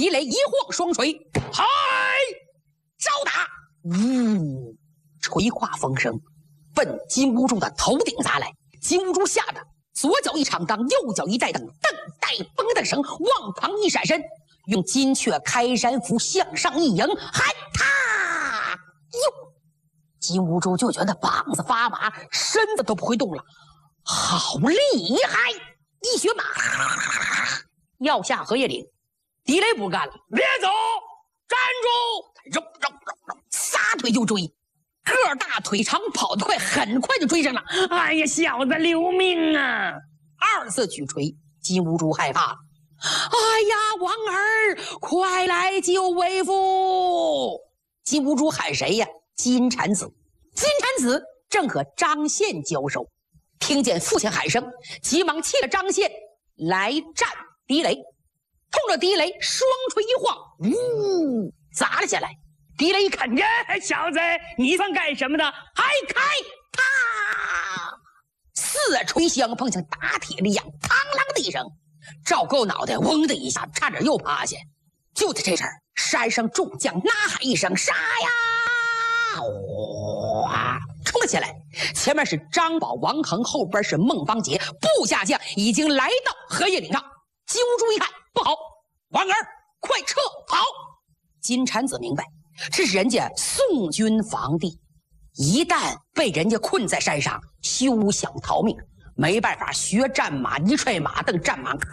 狄雷一晃双锤，嗨，招打！呜，锤胯风声奔金兀术的头顶砸来。金兀术吓得左脚一长裆，右脚一带蹬，蹬带蹦蹬绳，往旁一闪身，用金阙开山符向上一迎，嗨踏！哟！金兀术就觉得膀子发麻，身子都不会动了，好厉害！一学马，要下荷叶岭。狄雷不干了，别走，站住！他扔，撒腿就追，个大腿长，跑得快，很快就追上了。哎呀，小子留命啊！二次举锤，金兀术害怕了。哎呀，王儿，快来救为父！金兀术喊谁呀？金蝉子。金蝉子正和张宪交手，听见父亲喊声，急忙弃了张宪来战狄雷。冲着狄雷双锤一晃，呜，砸了下来。狄雷一看，小子，你算干什么的？还开！啪！四锤相碰，像打铁一样，嘡啷的一声，赵构脑袋嗡的一下，差点又趴下。就在这阵儿，山上众将呐喊一声：“杀呀！”哇，冲了起来。前面是张宝、王恒，后边是孟邦杰，部下将已经来到荷叶岭上。金兀术一看，不好，王儿，快撤跑！金蝉子明白，这是人家宋军防地，一旦被人家困在山上，休想逃命。没办法，学战马，一踹马蹬，战马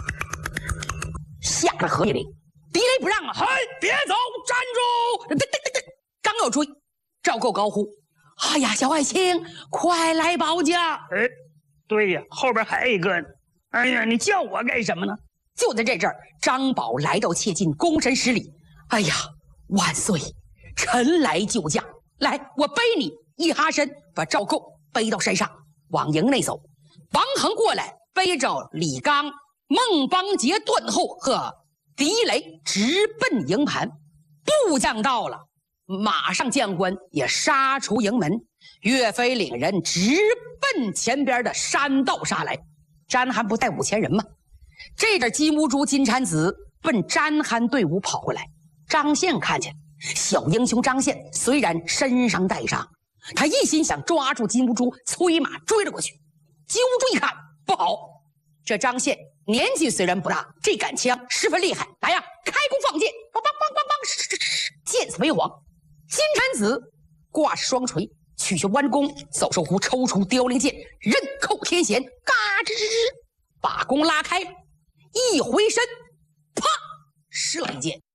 下了荷叶岭。狄雷不让啊！嘿，别走，站住！刚要追，赵构高呼：“哎呀，小爱卿，快来保驾！” 哎，对呀，后边还有一个呢。哎呀，你叫我干什么呢？ 就在这阵儿，张宝来到切近，躬身施礼：“哎呀，万岁，臣来救驾。来，我背你。”一哈身，把赵构背到山上，往营内走。王恒过来，背着李刚、孟邦杰断后和狄雷直奔营盘。部将到了，马上将官也杀出营门。岳飞领人直奔前边的山道杀来。詹罕不带5000人吗？这阵金兀术、金蝉子奔詹罕队伍跑过来。张宪看见小英雄张宪虽然身伤带伤，他一心想抓住金兀术，催马追了过去。金兀术一看不好，这张宪年纪虽然不大，这杆枪十分厉害。来呀，开弓放箭，梆梆梆梆梆，箭似飞蝗。金蝉子挂着双锤，取去弯弓，走手弧抽出凋零剑，刃扣天弦，嘎吱吱吱，把弓拉开，一回身，啪，射一箭。